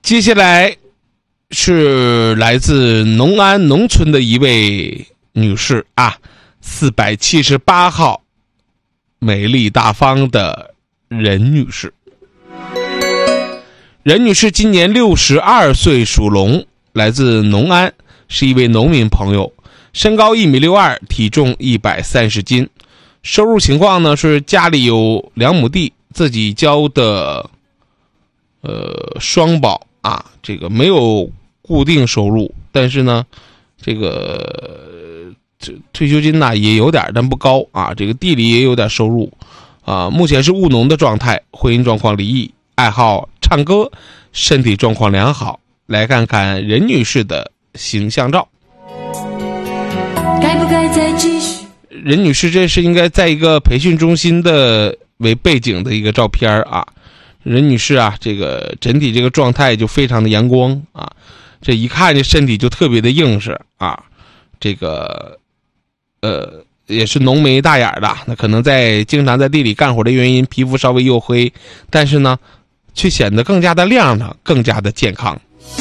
接下来是来自农安农村的一位女士啊，478号美丽大方的任女士。任女士今年62岁，属龙，来自农安，是一位农民朋友，身高1.62米，体重130斤。收入情况呢是家里有2亩地，自己交的双保啊，这个没有固定收入，但是呢这退休金呢也有点，但不高啊，这个地里也有点收入啊，目前是务农的状态，婚姻状况离异，爱好唱歌，身体状况良好。来看看任女士的形象照。 该不该再继续？ 任女士这是应该在一个培训中心的为背景的一个照片啊。任女士啊，这个整体这个状态就非常的阳光啊，这一看这身体就特别的硬实啊，这个也是浓眉大眼的，那可能经常在地里干活的原因，皮肤稍微黝黑，但是呢却显得更加的亮堂，更加的健康。 不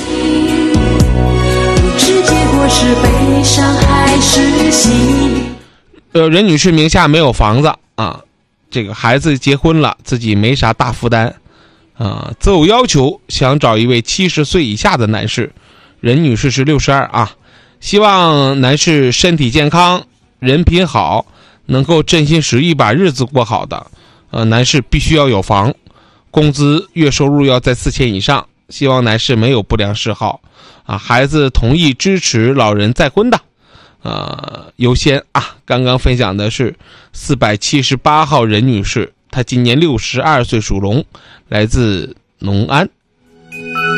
知结果是悲伤还是喜。 任女士名下没有房子啊，这个孩子结婚了，自己没啥大负担啊，择偶要求想找一位70岁以下的男士。任女士是62啊，希望男士身体健康，人品好，能够真心实意把日子过好的。男士必须要有房，工资月收入要在4000以上，希望男士没有不良嗜好啊，孩子同意支持老人再婚的优先啊。刚刚分享的是478号任女士，她今年62岁，属龙，来自农安。